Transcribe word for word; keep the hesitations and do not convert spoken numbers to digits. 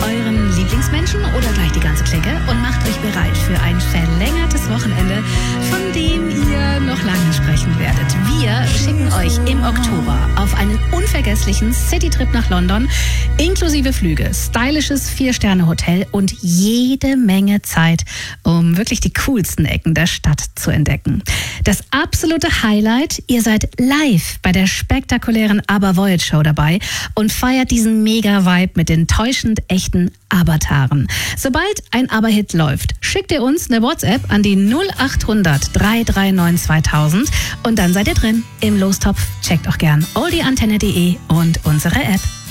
euren Lieblingsmenschen oder gleich die ganze Clique und macht euch bereit für ein verlängertes Wochenende, von dem ihr noch lange sprechen werdet. Wir schicken euch im Oktober auf einen unvergesslichen Citytrip nach London, inklusive Flüge, stylisches Vier-Sterne-Hotel und jede Menge Zeit, um wirklich die coolsten Ecken der Stadt zu entdecken. Das absolute Highlight, ihr seid live bei der spektakulären Aber Voyage Show dabei und feiert diesen Mega-Vibe mit den täuschend echten Avataren. Sobald ein Aber-Hit läuft, schickt ihr uns eine WhatsApp an die null acht hundert drei drei neun zweitausend und dann seid ihr drin im Lostopf. Checkt auch gern oldieantenne punkt de und unsere App.